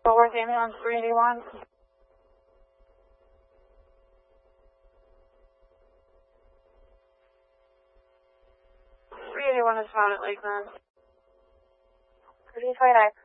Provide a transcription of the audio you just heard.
Fort Worth ambulance 381. 381 is found at Lakeland. 329.